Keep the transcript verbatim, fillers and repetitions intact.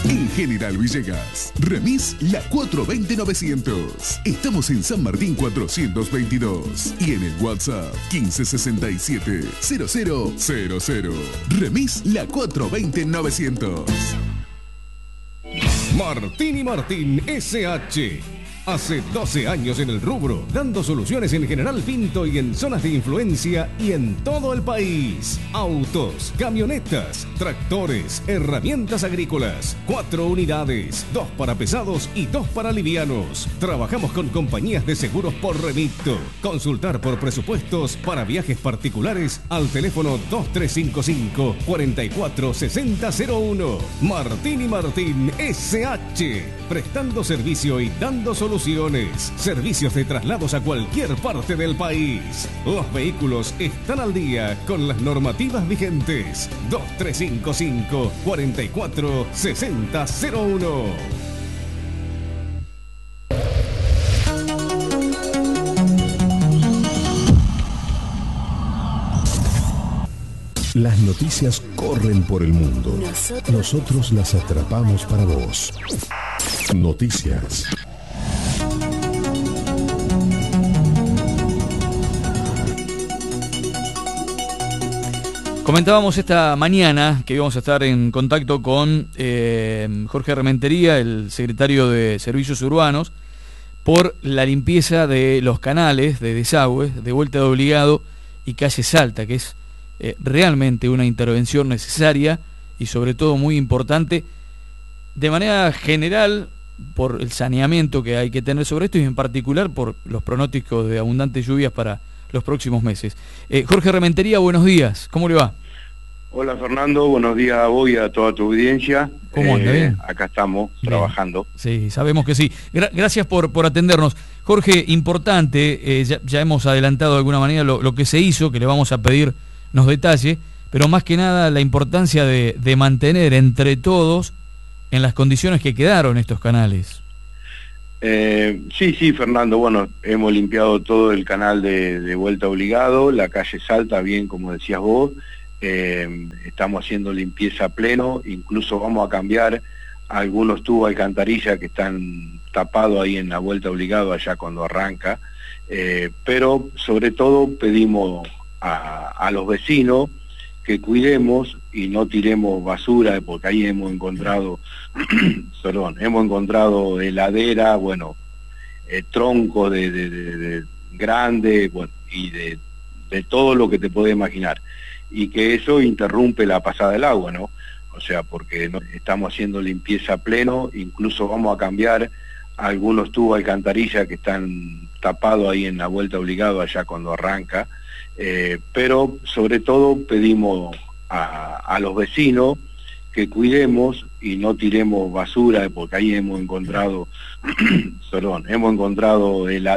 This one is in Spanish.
En General Villegas, remis La cuatro veinte novecientos. Estamos en San Martín cuatrocientos veintidós y en el WhatsApp quince sesenta y siete cero cero cero cero. Remis La cuatro veinte novecientos. Martín y Martín S H. Hace doce años en el rubro, dando soluciones en General Pinto y en zonas de influencia y en todo el país. Autos, camionetas, tractores, herramientas agrícolas. Cuatro unidades, dos para pesados y dos para livianos. Trabajamos con compañías de seguros por remito. Consultar por presupuestos para viajes particulares al teléfono dos tres cinco cinco, cuatro cuatro seis cero cero uno. Martín y Martín S H. Prestando servicio y dando soluciones. Servicios de traslados a cualquier parte del país. Los vehículos están al día con las normativas vigentes. dos tres cinco cinco, cuatro cuatro seis cero cero uno. Las noticias corren por el mundo. Nosotros, Nosotros las atrapamos para vos. Noticias. Comentábamos esta mañana que íbamos a estar en contacto con eh, Jorge Rementería, el secretario de Servicios Urbanos, por la limpieza de los canales de desagües de Vuelta de Obligado y Calle Salta, que es eh, realmente una intervención necesaria y sobre todo muy importante de manera general por el saneamiento que hay que tener sobre esto y en particular por los pronósticos de abundantes lluvias para los próximos meses. Eh, Jorge Rementería, buenos días, ¿cómo le va? Hola Fernando, buenos días a vos y a toda tu audiencia. ¿Cómo anda? Eh, ¿Bien? Acá estamos, Bien. Trabajando. Sí, sabemos que sí. Gra gracias por, por atendernos. Jorge, importante, eh, ya, ya hemos adelantado de alguna manera lo, lo que se hizo, que le vamos a pedir nos detalle, pero más que nada la importancia de, de mantener entre todos en las condiciones que quedaron estos canales. Eh, sí, sí, Fernando, bueno, hemos limpiado todo el canal de, de Vuelta Obligado, la calle Salta, bien como decías vos. Eh, estamos haciendo limpieza a pleno, incluso vamos a cambiar algunos tubos de alcantarilla que están tapados ahí en la Vuelta Obligado allá cuando arranca, eh, pero sobre todo pedimos a, a los vecinos que cuidemos y no tiremos basura, porque ahí hemos encontrado, perdón, hemos encontrado heladera, bueno, eh, troncos de, de, de, de grande, bueno, y de, de todo lo que te puedes imaginar. Y que eso interrumpe la pasada del agua, ¿no? O sea, porque no, estamos haciendo limpieza a pleno, incluso vamos a cambiar algunos tubos de alcantarilla que están tapados ahí en la Vuelta Obligado allá cuando arranca, eh, pero sobre todo pedimos a, a los vecinos que cuidemos y no tiremos basura, porque ahí hemos encontrado, perdón, hemos encontrado heladera.